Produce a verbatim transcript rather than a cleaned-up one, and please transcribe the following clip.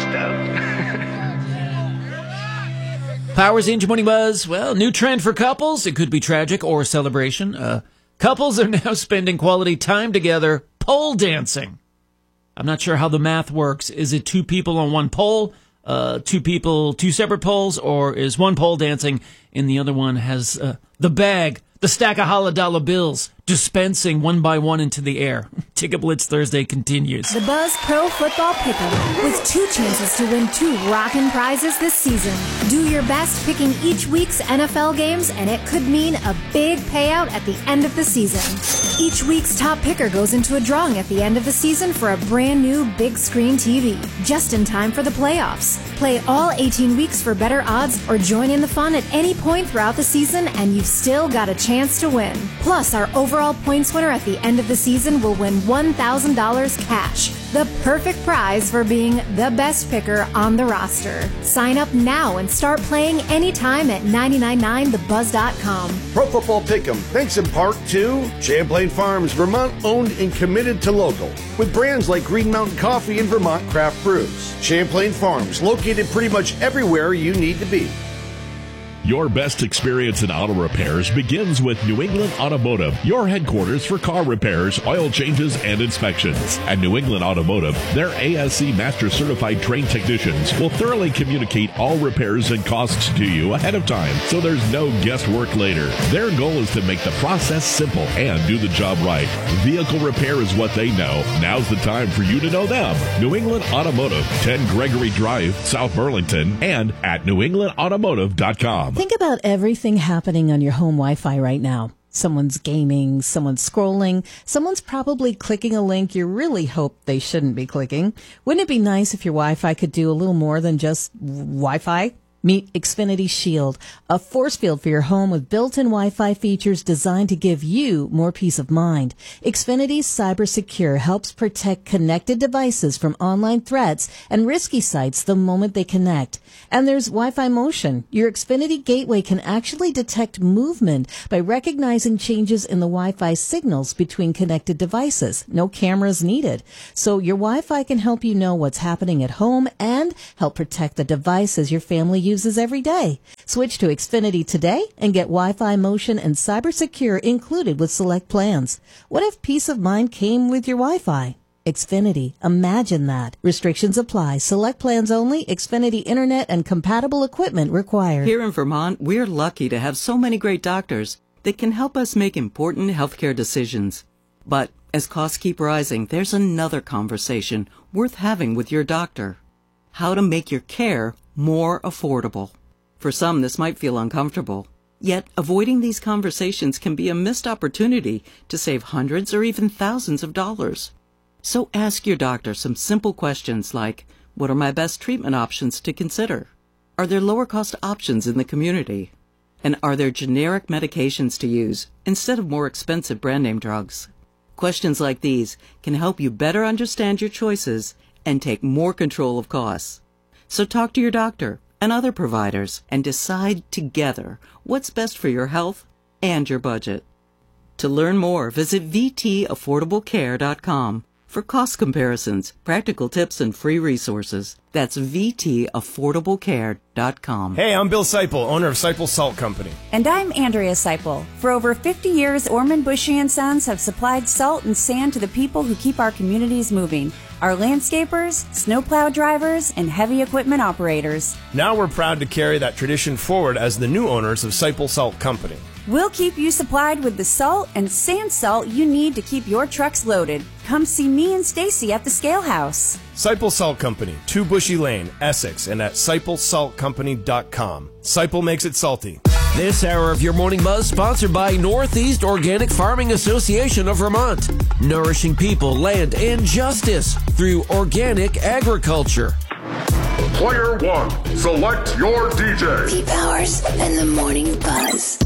stuff. Powers Inch Morning Buzz. Well, new trend for couples. It could be tragic or a celebration. Uh, couples are now spending quality time together pole dancing. I'm not sure how the math works. Is it two people on one pole, uh, two people, two separate poles, or is one pole dancing and the other one has uh, the bag, the stack of hollow dollar bills, dispensing one by one into the air? Ticket Blitz Thursday continues. The Buzz Pro Football Pick'em, with two chances to win two rockin' prizes this season. Do your best picking each week's N F L games, and it could mean a big payout at the end of the season. Each week's top picker goes into a drawing at the end of the season for a brand new big screen T V, just in time for the playoffs. Play all eighteen weeks for better odds, or join in the fun at any point throughout the season, and you've still got a chance to win. Plus, our overall points winner at the end of the season will win one thousand dollars cash, the perfect prize for being the best picker on the roster. Sign up now and start playing anytime at nine nine nine the buzz dot com. Pro Football Pick'em, thanks in part to Champlain Farms, Vermont owned and committed to local, with brands like Green Mountain Coffee and Vermont Craft Brews. Champlain Farms, located pretty much everywhere you need to be. Your best experience in auto repairs begins with New England Automotive, your headquarters for car repairs, oil changes, and inspections. At New England Automotive, their A S C Master Certified trained technicians will thoroughly communicate all repairs and costs to you ahead of time, so there's no guesswork later. Their goal is to make the process simple and do the job right. Vehicle repair is what they know. Now's the time for you to know them. New England Automotive, ten Gregory Drive, South Burlington, and at new england automotive dot com. Think about everything happening on your home Wi-Fi right now. Someone's gaming, someone's scrolling, someone's probably clicking a link you really hope they shouldn't be clicking. Wouldn't it be nice if your Wi-Fi could do a little more than just Wi-Fi? Meet Xfinity Shield, a force field for your home with built-in Wi-Fi features designed to give you more peace of mind. Xfinity Cyber Secure helps protect connected devices from online threats and risky sites the moment they connect. And there's Wi-Fi Motion. Your Xfinity gateway can actually detect movement by recognizing changes in the Wi-Fi signals between connected devices. No cameras needed. So your Wi-Fi can help you know what's happening at home and help protect the devices your family uses every day. Switch to Xfinity today and get Wi-Fi Motion and Cyber Secure included with select plans. What if peace of mind came with your Wi-Fi? Xfinity. Imagine that. Restrictions apply. Select plans only. Xfinity Internet and compatible equipment required. Here in Vermont, we're lucky to have so many great doctors that can help us make important healthcare decisions. But as costs keep rising, there's another conversation worth having with your doctor. How to make your care more affordable. For some, this might feel uncomfortable. Yet, avoiding these conversations can be a missed opportunity to save hundreds or even thousands of dollars. So ask your doctor some simple questions like, what are my best treatment options to consider? Are there lower cost options in the community? And are there generic medications to use instead of more expensive brand name drugs? Questions like these can help you better understand your choices and take more control of costs. So talk to your doctor and other providers and decide together what's best for your health and your budget. To learn more, visit v t affordable care dot com for cost comparisons, practical tips, and free resources. That's v t affordable care dot com. Hey, I'm Bill Seipel, owner of Seipel Salt Company. And I'm Andrea Seipel. For over fifty years, Orman Bushy and Sons have supplied salt and sand to the people who keep our communities moving. Our landscapers, snowplow drivers, and heavy equipment operators. Now we're proud to carry that tradition forward as the new owners of Seipel Salt Company. We'll keep you supplied with the salt and sand salt you need to keep your trucks loaded. Come see me and Stacy at the Scale House. Seipel Salt Company, two Bushy Lane, Essex, and at seipel salt company dot com. Seipel makes it salty. This hour of your Morning Buzz sponsored by Northeast Organic Farming Association of Vermont. Nourishing people, land, and justice through organic agriculture. Player one, select your D J. Pete Powers and the Morning Buzz.